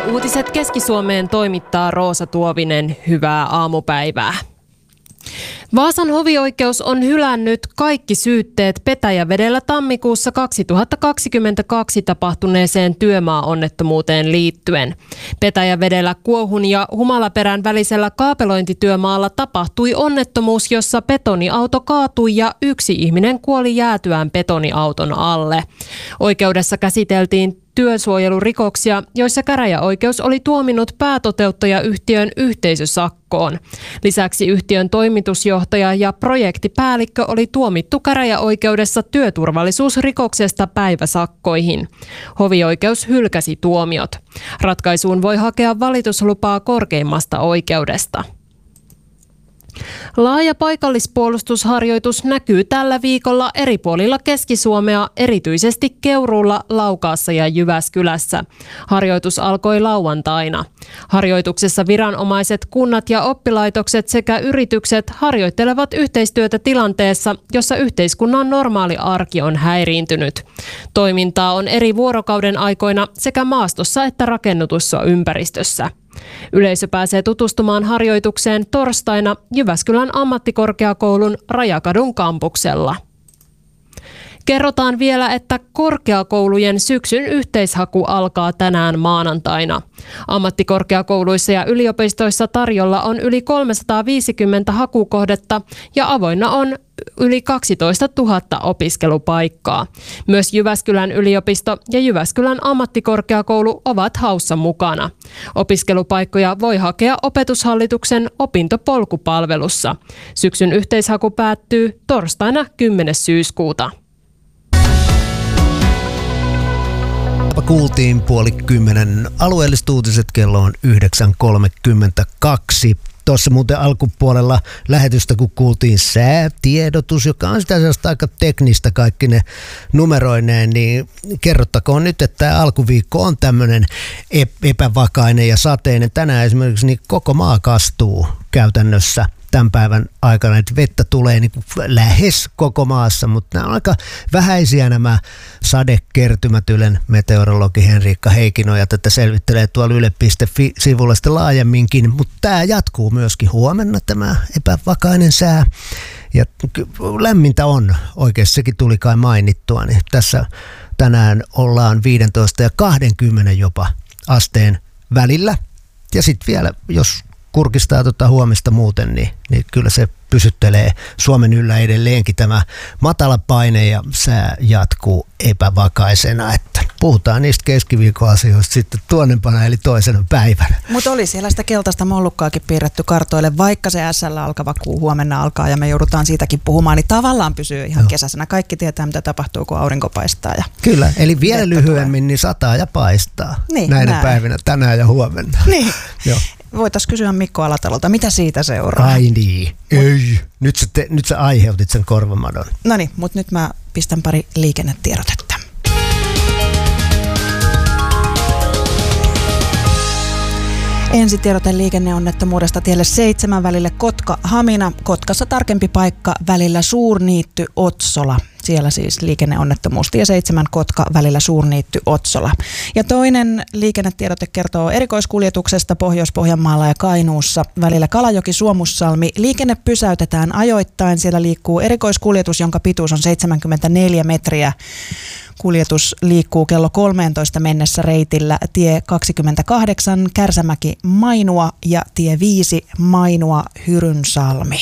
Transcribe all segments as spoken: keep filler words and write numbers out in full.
Uutiset Keski-Suomeen toimittaa Roosa Tuovinen. Hyvää aamupäivää. Vaasan hovioikeus on hylännyt kaikki syytteet Petäjävedellä tammikuussa kaksituhattakaksikymmentäkaksi tapahtuneeseen työmaa-onnettomuuteen liittyen. Petäjävedellä Kuohun ja Humalaperän välisellä kaapelointityömaalla tapahtui onnettomuus, jossa betoniauto kaatui ja yksi ihminen kuoli jäätyään betoniauton alle. Oikeudessa käsiteltiin työsuojelurikoksia, joissa käräjäoikeus oli tuominnut päätoteuttajayhtiön yhteisösakkoon. Lisäksi yhtiön toimitusjohtaja ja projektipäällikkö oli tuomittu käräjäoikeudessa työturvallisuusrikoksesta päiväsakkoihin. Hovioikeus hylkäsi tuomiot. Ratkaisuun voi hakea valituslupaa korkeimmasta oikeudesta. Laaja paikallispuolustusharjoitus näkyy tällä viikolla eri puolilla Keski-Suomea, erityisesti Keuruulla, Laukaassa ja Jyväskylässä. Harjoitus alkoi lauantaina. Harjoituksessa viranomaiset, kunnat ja oppilaitokset sekä yritykset harjoittelevat yhteistyötä tilanteessa, jossa yhteiskunnan normaali arki on häiriintynyt. Toimintaa on eri vuorokauden aikoina sekä maastossa että rakennetussa ympäristössä. Yleisö pääsee tutustumaan harjoitukseen torstaina Jyväskylän ammattikorkeakoulun Rajakadun kampuksella. Kerrotaan vielä, että korkeakoulujen syksyn yhteishaku alkaa tänään maanantaina. Ammattikorkeakouluissa ja yliopistoissa tarjolla on yli kolmesataaviisikymmentä hakukohdetta ja avoinna on yli kaksitoistatuhatta opiskelupaikkaa. Myös Jyväskylän yliopisto ja Jyväskylän ammattikorkeakoulu ovat haussa mukana. Opiskelupaikkoja voi hakea Opetushallituksen opintopolkupalvelussa. Syksyn yhteishaku päättyy torstaina kymmenes syyskuuta. Kuultiin puoli kymmenen alueelliset uutiset, kello on yhdeksän kolmekymmentäkaksi. Tuossa muuten alkupuolella lähetystä, kun kuultiin säätiedotus, joka on sitä sellaista aika teknistä kaikki ne numeroineen, niin kerrottakoon nyt, että tämä alkuviikko on tämmöinen epävakainen ja sateinen. Tänään esimerkiksi niin koko maa kastuu käytännössä tämän päivän aikana, että vettä tulee niin kuin lähes koko maassa, mutta nämä on aika vähäisiä nämä sadekertymät. Ylen meteorologi Henriikka Heikkinoja tätä selvittelee tuolla yle piste fi-sivulla sitten laajemminkin, mutta tämä jatkuu myöskin huomenna tämä epävakainen sää. Ja lämmintä on, oikeasti sekin tuli kai mainittua, niin tässä tänään ollaan viisitoista ja kaksikymmentä jopa asteen välillä. Ja sitten vielä, jos kurkistaa tuota huomista muuten, niin, niin kyllä se pysyttelee Suomen yllä edelleenkin tämä matala paine ja sää jatkuu epävakaisena. Että puhutaan niistä keskiviikon asioista sitten tuonnempana eli toisena päivänä. Mutta oli siellä sitä keltaista mollukkaakin piirretty kartoille, vaikka se S L alkava kuu huomenna alkaa ja me joudutaan siitäkin puhumaan, niin tavallaan pysyy ihan no. kesäisenä. Kaikki tietää, mitä tapahtuu, kun aurinko paistaa. Ja kyllä, eli vielä lyhyemmin tulee. Niin sataa ja paistaa niin, näinä näin. päivinä, tänään ja huomenna. Niin. Joo. Voitaisiin kysyä Mikko Alatalolta, mitä siitä seuraa? Ai niin, ei. Nyt sä, te, nyt sä aiheutit sen korvamadon. No niin, mutta nyt mä pistän pari liikennetiedotetta. Ensitiedote liikenneonnettomuudesta tielle seitsemän välille Kotka-Hamina. Kotkassa tarkempi paikka välillä Suurniitty-Otsola. Siellä siis liikenneonnettomuus tie seitsemän Kotka välillä Suurniitty-Otsola. Ja toinen liikennetiedote kertoo erikoiskuljetuksesta Pohjois-Pohjanmaalla ja Kainuussa välillä Kalajoki-Suomussalmi. Liikenne pysäytetään ajoittain. Siellä liikkuu erikoiskuljetus, jonka pituus on seitsemänkymmentäneljä metriä. Kuljetus liikkuu kello kolmeentoista mennessä reitillä tie kaksikymmentäkahdeksan Kärsämäki-Mainua ja tie viisi Mainua-Hyrynsalmi.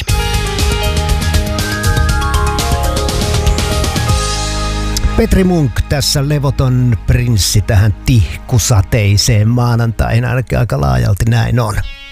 Petri Munk tässä levoton prinssi tähän tihkusateiseen maanantaina, ainakin aika laajalti näin on.